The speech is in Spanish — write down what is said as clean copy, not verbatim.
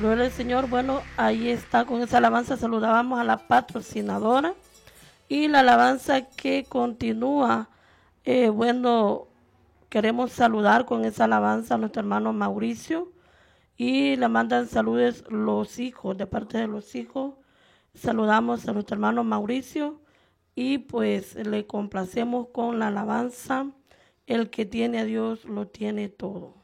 Gloria al Señor. Bueno, ahí está, con esa alabanza saludábamos a la patrocinadora. Y la alabanza que continúa, bueno, queremos saludar con esa alabanza a nuestro hermano Mauricio. Y le mandan saludos los hijos, de parte de los hijos. Saludamos a nuestro hermano Mauricio y pues le complacemos con la alabanza. El que tiene a Dios lo tiene todo.